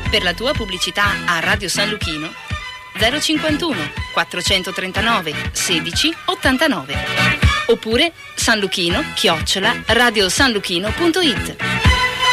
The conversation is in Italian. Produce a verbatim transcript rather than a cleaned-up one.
Per la tua pubblicità a Radio San Luchino zero cinquantuno quattrocentotrentanove sedici ottantanove oppure sanluchino chiocciola radiosanluchino punto it.